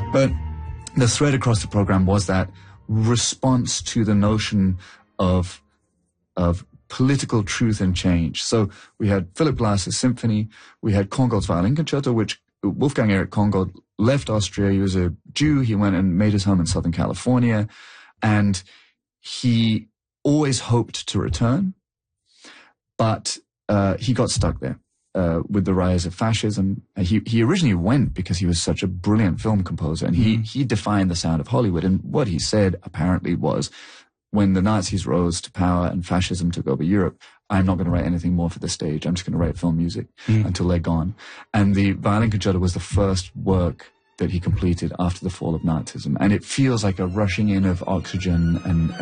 But the thread across the program was that response to the notion of political truth and change. So we had Philip Glass's symphony, we had Korngold's violin concerto, which Wolfgang Erich Korngold left Austria. He was a Jew. He went and made his home in Southern California, and he always hoped to return, but he got stuck there with the rise of fascism. He originally went because he was such a brilliant film composer, and he defined the sound of Hollywood. And what he said apparently was, when the Nazis rose to power and fascism took over Europe, I'm not going to write anything more for the stage. I'm just going to write film music until they're gone. And the violin concerto was the first work that he completed after the fall of Nazism. And it feels like a rushing in of oxygen and